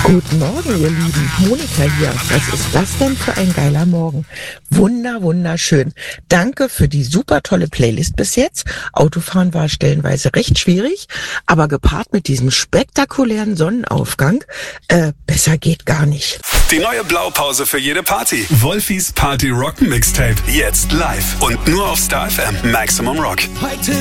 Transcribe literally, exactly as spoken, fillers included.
Guten Morgen, ihr Lieben. Monika hier. Was ist das denn für ein geiler Morgen? Wunder, wunderschön. Danke für die super tolle Playlist bis jetzt. Autofahren war stellenweise recht schwierig, aber gepaart mit diesem spektakulären Sonnenaufgang, äh, besser geht gar nicht. Die neue Blaupause für jede Party. Wolfis Party Rock Mixtape. Jetzt live und nur auf Star F M Maximum Rock. Heute